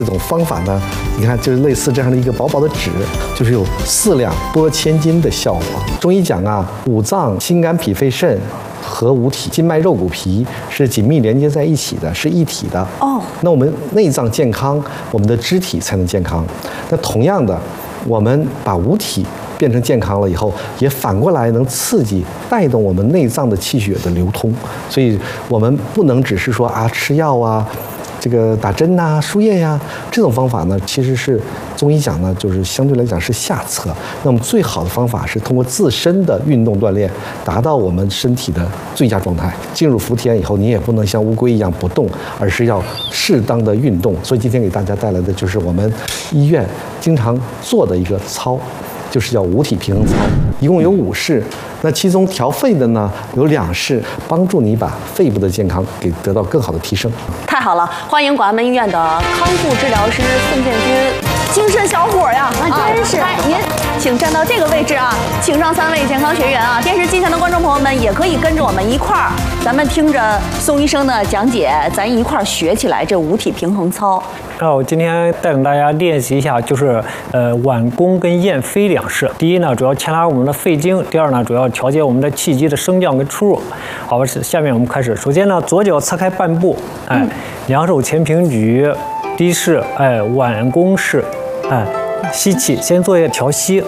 这种方法呢，你看就是类似这样的一个薄薄的纸，就是有4两拨千斤的效果。中医讲啊，五脏心肝脾肺肾和五体筋脉肉骨皮是紧密连接在一起的，是一体的。哦，那我们内脏健康，我们的肢体才能健康。那同样的，我们把五体变成健康了以后，也反过来能刺激带动我们内脏的气血的流通。所以我们不能只是说啊吃药啊。这个打针呐、输液呀，这种方法呢，其实是中医讲呢，就是相对来讲是下策。那么最好的方法是通过自身的运动锻炼，达到我们身体的最佳状态。进入伏天以后，你也不能像乌龟一样不动，而是要适当的运动。所以今天给大家带来的就是我们医院经常做的一个操，就是叫五体平衡操，一共有5式。那其中调肺的呢有2式，帮助你把肺部的健康给得到更好的提升。 太好了，欢迎广安门医院的康复治疗师宋建军，精神小伙呀！真是。您请站到这个位置啊，请上3位健康学员啊。电视机前的观众朋友们也可以跟着我们一块儿，咱们听着宋医生的讲解，咱一块儿学起来这五体平衡操。 我今天带领大家练习一下，就是脘弓跟燕飞2式。第一呢，主要牵拉我们的肺经；第二呢，主要调节我们的气机的升降跟出入。好吧，下面我们开始。首先呢，左脚侧开半步，2手前平举，第一式，腕弓式，吸气，先做一下调息，